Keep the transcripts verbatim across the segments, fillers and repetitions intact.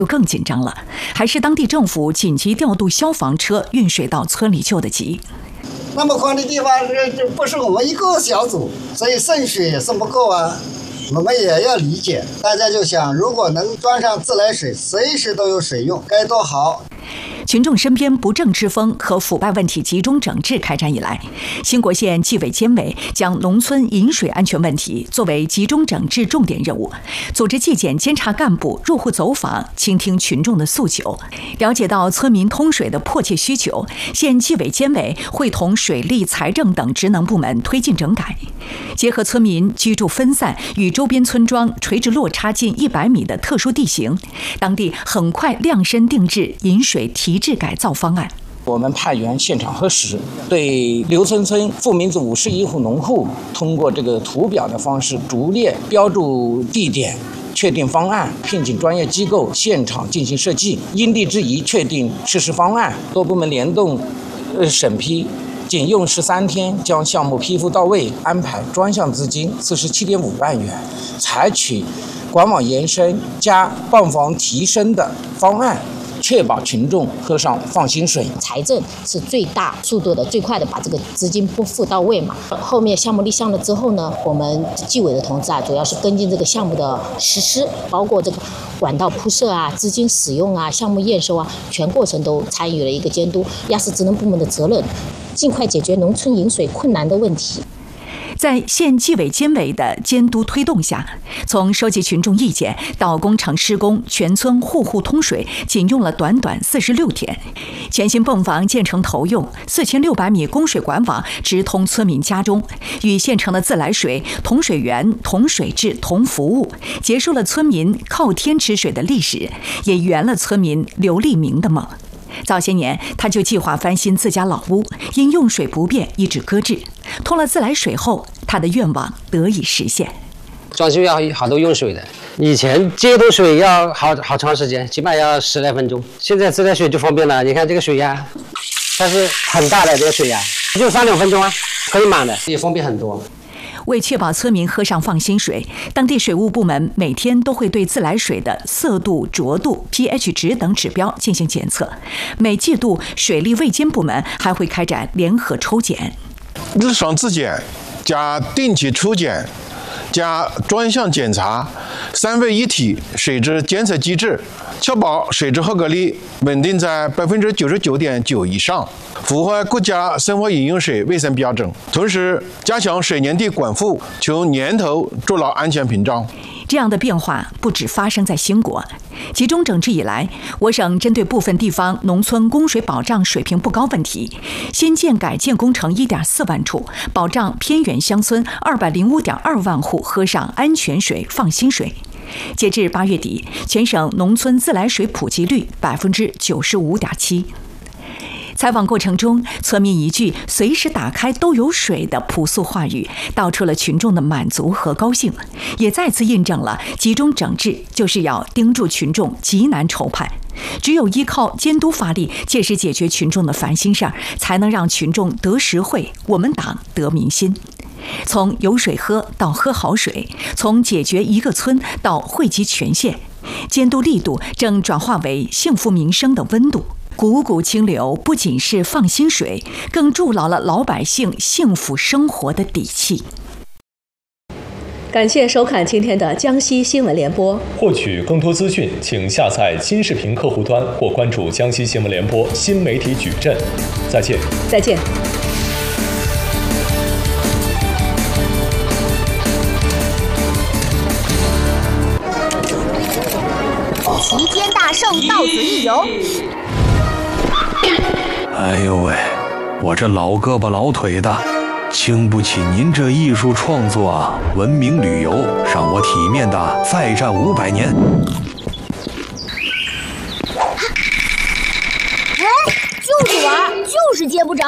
就更紧张了，还是当地政府紧急调度消防车运水到村里救得急。 那么宽的地方，这这不是我们一个小组，所以送水也送不够啊。我们也要理解，大家就想，如果能装上自来水，随时都有水用，该多好。 群众身边不正之风和腐败问题集中整治开展以来，兴国县纪委监委将农村饮水安全问题作为集中整治重点任务，组织纪检监察干部入户走访，倾听群众的诉求，了解到村民通水的迫切需求。县纪委监委会同水利、财政等职能部门推进整改，结合村民居住分散与周边村庄垂直落差近一百米的特殊地形，当地很快量身定制饮水提质改造方案。 我们派员现场核实，对刘村村富民族五十一户农户，通过这个图表的方式逐列标注地点，确定方案，聘请专业机构现场进行设计，因地制宜确定实施方案，多部门联动呃审批，仅用十三天将项目批复到位，安排专项资金四十七点五万元，采取管网延伸加泵房提升的方案，确保群众喝上放心水。 财政是最大速度的、最快的把这个资金拨付到位嘛。后面项目立项了之后呢，我们纪委的同志啊，主要是跟进这个项目的实施，包括这个管道铺设啊、资金使用啊、项目验收啊，全过程都参与了一个监督，压实职能部门的责任，尽快解决农村饮水困难的问题。 在县纪委监委的监督推动下，从收集群众意见到工程施工，全村户户通水，仅用了短短四十六天。全新泵房建成投用，四千六百米供水管网直通村民家中，与现成的自来水同水源、同水质、同服务，结束了村民靠天吃水的历史，也圆了村民刘立明的梦。早些年，他就计划翻新自家老屋，因用水不便一直搁置。通了自来水后，他的愿望得以实现。 装修要好多用水的，以前接头水要好好长时间，起码要十来分钟。现在自来水就方便了，你看这个水压，它是很大的这个水压，就三两分钟啊，可以满的，也方便很多。 为确保村民喝上放心水，当地水务部门每天都会对自来水的色度、浊度、pH 值等指标进行检测。每季度，水利卫监部门还会开展联合抽检。 日常自检加定期初检加专项检查，三位一体水质监测机制，确保水质合格率稳定在百分之九十九点九以上，符合国家生活饮用水卫生标准。同时，加强水源地管护，从源头筑牢安全屏障。 这样的变化不只发生在兴国。集中整治以来，我省针对部分地方农村供水保障水平不高问题，新建改建工程一点四万处，保障偏远乡村二百零五点二万户喝上安全水、放心水。截至八月底，全省农村自来水普及率百分之九十五点七。采访过程中，村民一句“随时打开都有水”的朴素话语，道出了群众的满足和高兴，也再次印证了集中整治就是要盯住群众急难愁盼。只有依靠监督发力，切实解决群众的烦心事儿，才能让群众得实惠，我们党得民心。从有水喝到喝好水，从解决一个村到惠及全县，监督力度正转化为幸福民生的温度。股股清流不仅是放心水，更筑牢了老百姓幸福生活的底气。 感谢收看今天的江西新闻联播。 获取更多资讯，请下载新视频客户端或关注江西新闻联播新媒体矩阵。再见。 再见。 齐天大圣到此一游。 哎呦喂，我这老胳膊老腿的，经不起您这艺术创作啊！文明旅游让我体面的再战五百年。 哎，就是玩，就是接不着。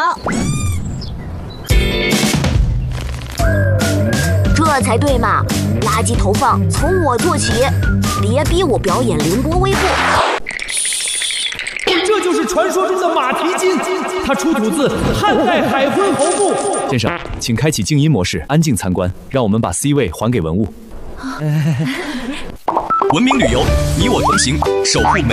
这才对嘛！垃圾投放从我做起，别逼我表演凌波微步。 这就是传说中的马蹄金，它出土自汉代海昏侯墓。 先生，请开启静音模式，安静参观，让我们把 C 位还给文物。 文明旅游，你我同行，守护美。